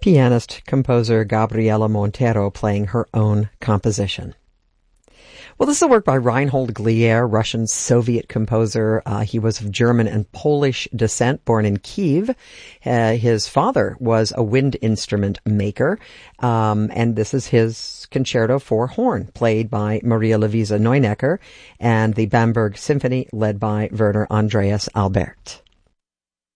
Pianist-composer Gabriela Montero playing her own composition. Well, this is a work by Reinhold Glier, Russian Soviet composer. He was of German and Polish descent, born in Kiev. His father was a wind instrument maker, and this is his concerto for horn, played by Maria Luisa Neunecker, and the Bamberg Symphony, led by Werner Andreas Albert.